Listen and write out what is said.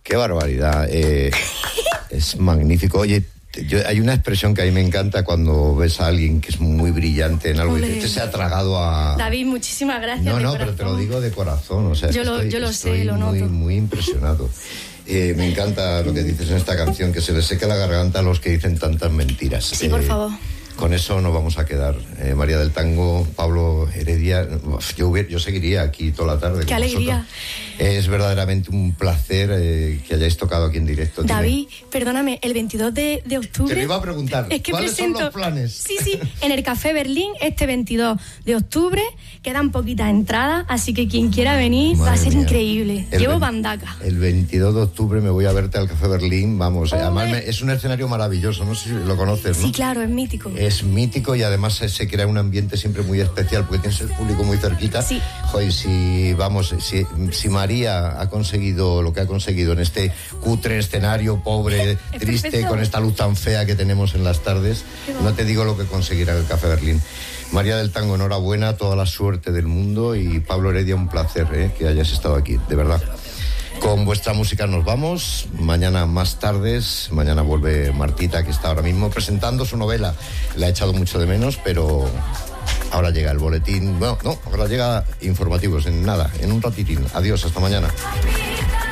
Qué barbaridad. Es magnífico. Oye, hay una expresión que a mí me encanta cuando ves a alguien que es muy brillante en algo. Y se ha tragado a... David, muchísimas gracias. No, pero te lo digo de corazón. O sea, yo lo sé, lo noto. Estoy muy impresionado. Me encanta lo que dices en esta canción, que se le seca la garganta a los que dicen tantas mentiras. Sí, por favor. Con eso nos vamos a quedar. María del Tango, Pablo Heredia, yo seguiría aquí toda la tarde. ¡Qué alegría! Vosotros. Es verdaderamente un placer que hayáis tocado aquí en directo. David, perdóname, el 22 de octubre... Te lo iba a preguntar, es que ¿cuáles son los planes? Sí, en el Café Berlín, este 22 de octubre, quedan poquitas entradas, así que quien quiera venir va a ser increíble. Llevo bandaca. El 22 de octubre me voy a verte al Café Berlín, vamos, además es un escenario maravilloso, no sé si lo conoces, ¿no? Sí, claro, es mítico. Es mítico y además se crea un ambiente siempre muy especial porque tienes el público muy cerquita. Sí. Joder, si María ha conseguido lo que ha conseguido en este cutre escenario, pobre, triste, perfecto. con esta luz tan fea que tenemos en las tardes, no te digo lo que conseguirá en el Café Berlín. María del Tango, enhorabuena, toda la suerte del mundo, y Pablo Heredia, un placer que hayas estado aquí, de verdad. Con vuestra música nos vamos. Mañana más tardes. Mañana vuelve Martita, que está ahora mismo presentando su novela. La he echado mucho de menos, pero ahora llega el boletín. Bueno, no, ahora llega informativos en nada, en un ratitín. Adiós, hasta mañana.